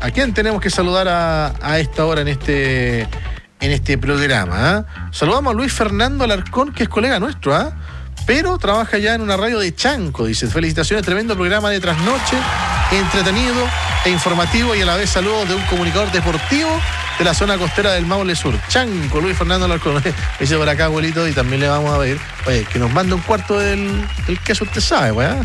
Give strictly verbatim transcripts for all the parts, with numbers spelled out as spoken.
¿A quién tenemos que saludar a, a esta hora en este, en este programa? ¿eh? Saludamos a Luis Fernando Alarcón, que es colega nuestro, ¿eh? pero trabaja ya en una radio de Chanco. Dice, felicitaciones, tremendo programa de trasnoche, entretenido e informativo, y a la vez saludos de un comunicador deportivo de la zona costera del Maule Sur. Chanco, Luis Fernando Alarcón. Dice por acá, abuelito, y también le vamos a pedir, oye, que nos mande un cuarto del, del queso, usted sabe, weá.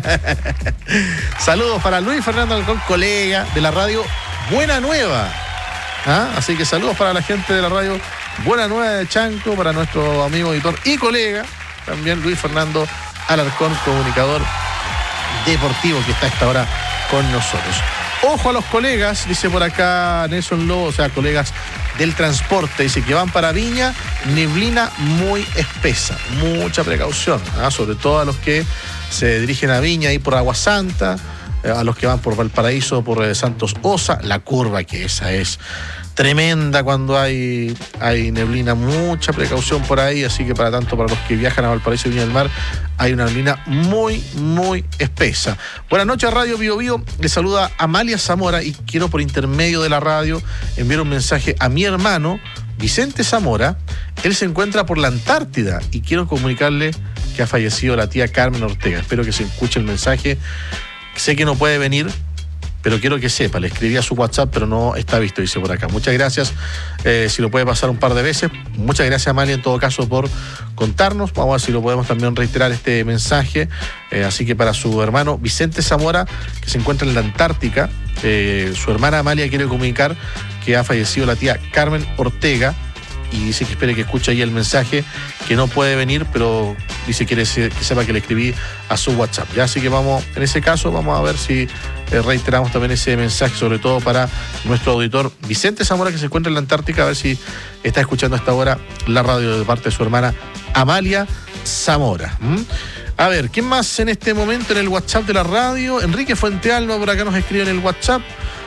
Saludos para Luis Fernando Alarcón, colega de la radio Buena Nueva. ¿Ah? Así que saludos para la gente de la radio Buena Nueva de Chanco, para nuestro amigo editor y colega, también Luis Fernando Alarcón, comunicador deportivo, que está a esta hora con nosotros. Ojo a los colegas, dice por acá Nelson Lobo, o sea, colegas del transporte, dice que van para Viña, neblina muy espesa, mucha precaución, ¿ah? Sobre todo a los que se dirigen a Viña y por Agua Santa, eh, a los que van por Valparaíso, por eh, Santos Osa, la curva, que esa es tremenda cuando hay, hay neblina, mucha precaución por ahí, así que para tanto para los que viajan a Valparaíso y Viña del Mar, hay una neblina muy, muy espesa. Buenas noches, Radio Bio Bio, le saluda Amalia Zamora, y quiero por intermedio de la radio enviar un mensaje a mi hermano Vicente Zamora. Él se encuentra por la Antártida y quiero comunicarle que ha fallecido la tía Carmen Ortega. Espero que se escuche el mensaje. Sé que no puede venir, pero quiero que sepa, le escribí a su WhatsApp, pero no está visto, dice por acá. Muchas gracias, eh, si lo puede pasar un par de veces. Muchas gracias, Amalia, en todo caso, por contarnos. Vamos a ver si lo podemos también reiterar este mensaje. Eh, así que para su hermano Vicente Zamora, que se encuentra en la Antártica, eh, su hermana Amalia quiere comunicar que ha fallecido la tía Carmen Ortega, y dice que espere que escuche ahí el mensaje, que no puede venir, pero dice que, quiere que sepa que le escribí a su WhatsApp. Ya, así que vamos, en ese caso, vamos a ver si eh, reiteramos también ese mensaje, sobre todo para nuestro auditor Vicente Zamora, que se encuentra en la Antártica, a ver si está escuchando hasta ahora la radio de parte de su hermana Amalia Zamora. ¿Mm? A ver, ¿quién más en este momento en el WhatsApp de la radio? Enrique Fuentealba por acá nos escribe en el WhatsApp.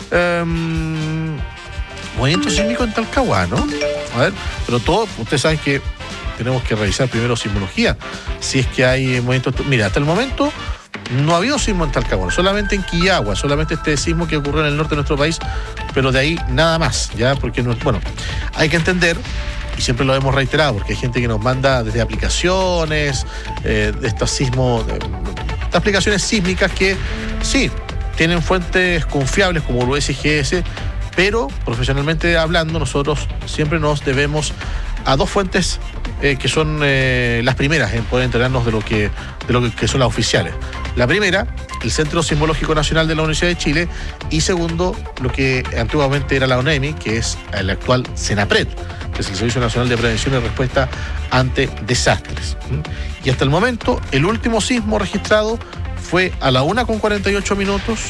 Um, movimiento sísmico en Talcahuano, ¿no? A ver, pero todo, ustedes saben que tenemos que revisar primero sismología, si es que hay movimientos. Mira, hasta el momento no ha habido sismo en Talcahuano, solamente en Quillagua, solamente este sismo que ocurrió en el norte de nuestro país, pero de ahí nada más, ya, porque no, bueno, hay que entender, y siempre lo hemos reiterado, porque hay gente que nos manda desde aplicaciones, eh, de estos sismos, de, de aplicaciones sísmicas que sí, tienen fuentes confiables como el U S G S, pero profesionalmente hablando, nosotros siempre nos debemos a dos fuentes eh, que son eh, las primeras en poder enterarnos de lo que de lo que, que son las oficiales. La primera, el Centro Sismológico Nacional de la Universidad de Chile, y segundo, lo que antiguamente era la ONEMI, que es el actual CENAPRED, que es el Servicio Nacional de Prevención y Respuesta ante Desastres. Y hasta el momento, el último sismo registrado fue a la una con cuarenta y ocho minutos,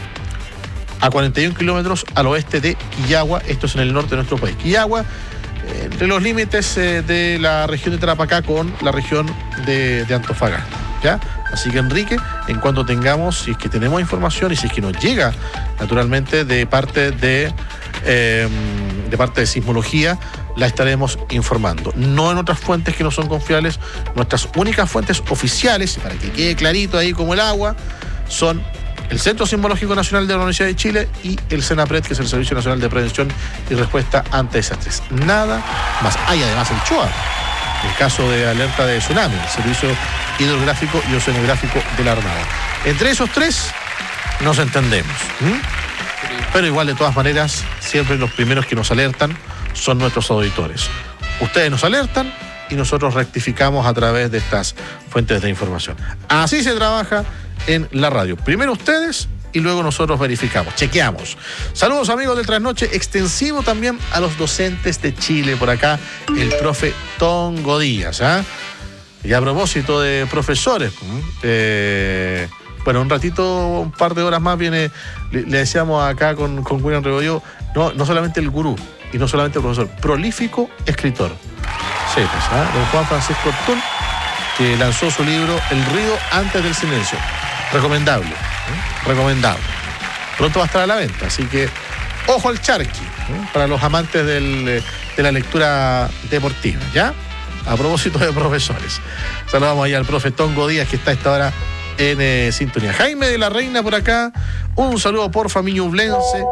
a cuarenta y un kilómetros al oeste de Quillagua, esto es en el norte de nuestro país. Quillagua, eh, entre los límites eh, de la región de Tarapacá con la región de, de Antofagasta, ¿ya? Así que, Enrique, en cuanto tengamos, si es que tenemos información y si es que nos llega, naturalmente, de parte de, eh, de parte de sismología, la estaremos informando. No en otras fuentes que no son confiables. Nuestras únicas fuentes oficiales, para que quede clarito ahí como el agua, son el Centro Sismológico Nacional de la Universidad de Chile y el CENAPRED, que es el Servicio Nacional de Prevención y Respuesta ante Desastres. Nada más. Hay además el CHOA, el caso de alerta de tsunami, el Servicio Hidrográfico y Oceanográfico de la Armada. Entre esos tres nos entendemos. ¿Mm? Pero igual, de todas maneras, siempre los primeros que nos alertan son nuestros auditores. Ustedes nos alertan y nosotros rectificamos a través de estas fuentes de información. Así se trabaja en la radio. Primero ustedes y luego nosotros verificamos, chequeamos. Saludos, amigos del Trasnoche, extensivo también a los docentes de Chile. Por acá el profe Tongo Díaz. ¿eh? Y a propósito de profesores, eh, bueno, un ratito, un par de horas más viene, le, le decíamos acá con, con William Rebollo, no, no solamente el gurú y no solamente el profesor, prolífico escritor. Sí, pues, ¿eh? Don Juan Francisco Ortún, que lanzó su libro El ruido antes del silencio. Recomendable, ¿eh? recomendable. Pronto va a estar a la venta, así que ojo al charqui, ¿eh? para los amantes del, de la lectura deportiva, ¿ya? A propósito de profesores. Saludamos ahí al profe Tongo Díaz, que está a esta hora en eh, sintonía. Jaime de la Reina por acá, un saludo por Familia Ublense.